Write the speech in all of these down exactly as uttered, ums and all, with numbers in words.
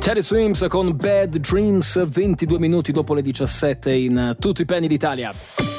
Teddy Swims con Bad Dreams, ventidue minuti dopo le diciassette in Tutto i Penny d'Italia.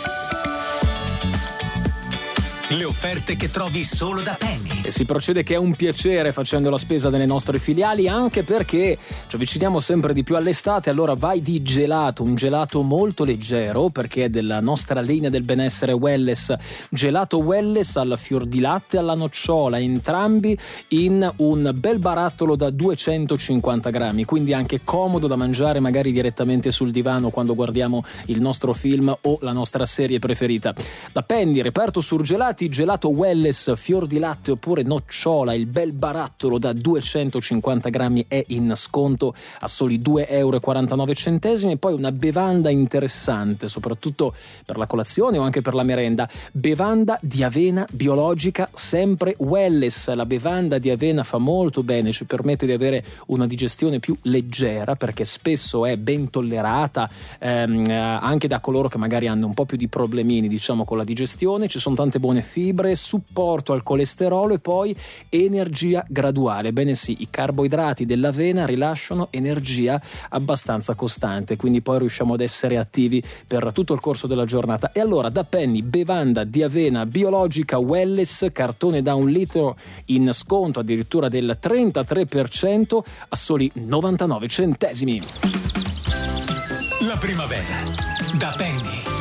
Le offerte che trovi solo da Penny. E si procede che è un piacere facendo la spesa nelle nostre filiali, anche perché ci avviciniamo sempre di più all'estate. Allora vai di gelato, un gelato molto leggero, perché è della nostra linea del benessere Welless. Gelato Welless al fior di latte e alla nocciola, entrambi in un bel barattolo da duecentocinquanta grammi, quindi anche comodo da mangiare magari direttamente sul divano quando guardiamo il nostro film o la nostra serie preferita. Da Penny, reperto surgelati, gelato Welless, fior di latte oppure nocciola, il bel barattolo da duecentocinquanta grammi è in sconto a soli due euro e quarantanove centesimi. E poi una bevanda interessante, soprattutto per la colazione o anche per la merenda, bevanda di avena biologica sempre Welless. La bevanda di avena fa molto bene, ci permette di avere una digestione più leggera, perché spesso è ben tollerata ehm, anche da coloro che magari hanno un po' più di problemini, diciamo, con la digestione. Ci sono tante buone fibre, supporto al colesterolo e poi energia graduale. Bene sì, i carboidrati dell'avena rilasciano energia abbastanza costante, quindi poi riusciamo ad essere attivi per tutto il corso della giornata. E allora da Penny, bevanda di avena biologica Welless, cartone da un litro in sconto addirittura del trentatré per cento a soli novantanove centesimi. La primavera da Penny.